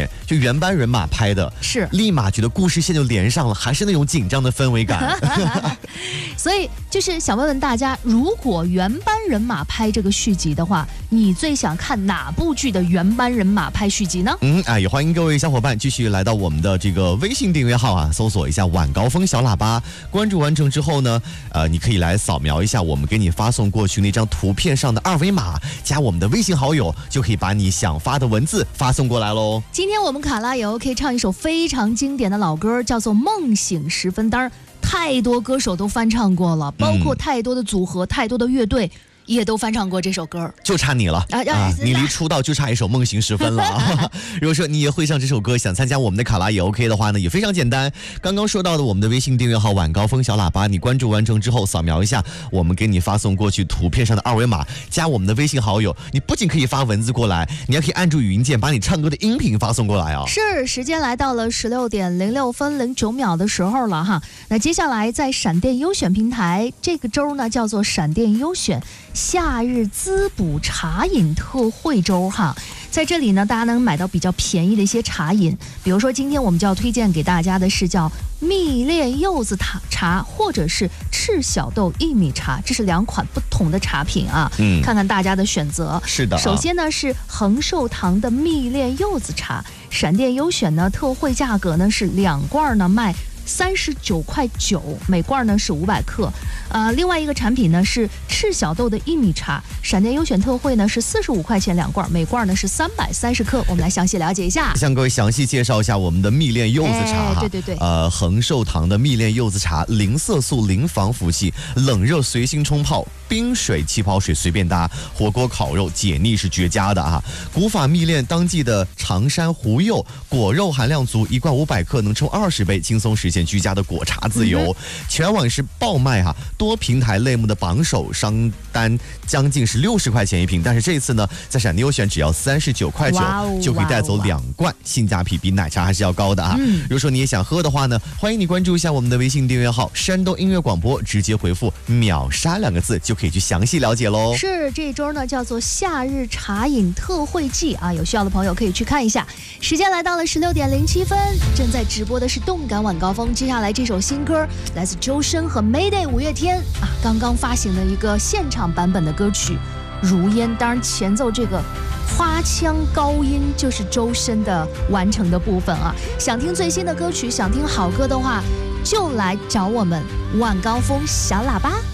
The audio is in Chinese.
面，就原班人马拍的， 是立马觉得故事线就连上了，还是那种紧张的氛围感。 所以就是想问问大家，如果原班人马拍这个续集的话，你最想看哪部剧的原班人马拍续集呢？ 也欢迎各位小伙伴继续来到我们的这个微信订阅号啊，搜索一下晚高峰小喇叭，关注完成之后呢，你可以来扫描一下我们给你发送过去那张图片上的二维码，加我们的微信好友，就可以把你想发的文字发送过来喽。 今天我们卡拉也 OK 唱一首非常经典的老歌，叫做《梦醒时分》，当然太多歌手都翻唱过了，包括太多的组合、太多的乐队也都翻唱过这首歌， 就差你了你离出道就差一首《梦醒时分》了啊！如果说你也会唱这首歌，想参加我们的卡拉也 OK 的话呢，也非常简单。刚刚说到的我们的微信订阅号晚高峰小喇叭，你关注完成之后，扫描一下我们给你发送过去图片上的二维码，加我们的微信好友，你不仅可以发文字过来，你还可以按住语音键把你唱歌的音频发送过来啊！ 是，时间来到了16点06分09秒的时候了哈。那接下来在闪电优选平台，这个周呢叫做闪电优选夏日滋补茶饮特惠周哈，在这里呢，大家能买到比较便宜的一些茶饮，比如说今天我们就要推荐给大家的是叫蜜炼柚子茶，或者是赤小豆薏米茶，这是2款不同的茶品啊。看看大家的选择。 是的， 首先呢是恒寿堂的蜜炼柚子茶，闪电优选呢特惠价格呢是2罐呢卖39.9块，每罐呢是500克。另外一个产品呢是赤小豆的薏米茶，闪电优选特惠呢是45块钱2罐，每罐呢是330克。我们来详细了解一下， 向各位详细介绍一下我们的蜜炼柚子茶。 对， 恒寿堂的蜜炼柚子茶，零色素、零防腐剂，冷热随心冲泡，冰水、气泡水随便搭，火锅、烤肉解腻是绝佳的啊！古法蜜炼当季的常山湖柚，果肉含量足，1罐500克能冲20杯，轻松实现居家的果茶自由。全网是爆卖哈，多平台类目的榜首，商单将近是60块钱一瓶，但是这次呢，在闪电优选只要39.9块就可以带走2罐，性价比比奶茶还是要高的啊！如果说你也想喝的话呢，欢迎你关注一下我们的微信订阅号山东音乐广播，直接回复秒杀2个字就可以去详细了解喽。 是，这一周呢叫做夏日茶饮特惠季啊，有需要的朋友可以去看一下。时间来到了16点07分，正在直播的是动感晚高峰，接下来这首新歌来自周深和 Mayday 五月天啊，刚刚发行了一个现场版本的歌曲如烟，当然前奏这个花腔高音就是周深的完成的部分啊。想听最新的歌曲，想听好歌的话，就来找我们晚高峰小喇叭。